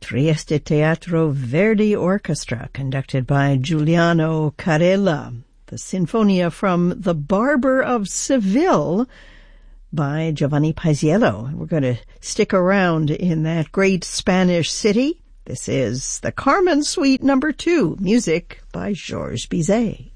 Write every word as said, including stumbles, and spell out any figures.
Trieste Teatro Verdi Orchestra, conducted by Giuliano Carella. The Sinfonia from The Barber of Seville by Giovanni Paisiello. We're going to stick around in that great Spanish city. This is the Carmen Suite number two, music by Georges Bizet.